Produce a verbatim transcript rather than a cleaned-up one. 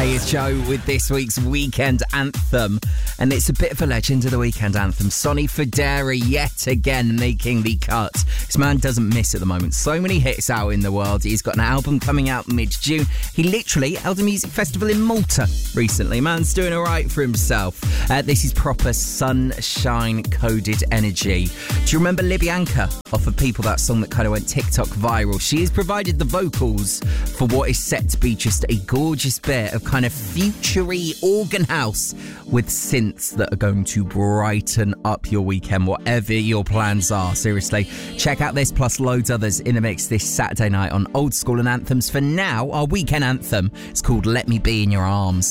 Hey, it's Joe with this week's Weekend Anthem. And it's a bit of a legend of the Weekend Anthem. Sonny Fodera yet again making the cut. This man doesn't miss at the moment. So many hits out in the world. He's got an album coming out mid-June. He literally held a music festival in Malta recently. Man's doing all right for himself. Uh, this is proper sunshine-coded energy. Do you remember Libyanka off of People, that song that kind of went TikTok viral? She has provided the vocals for what is set to be just a gorgeous bit of kind of future-y organ house with synths that are going to brighten up your weekend, whatever your plans are. Seriously, check out this plus loads others in the mix this Saturday night on Old School and Anthems. For now, our weekend anthem is called Let Me Be in Your Arms.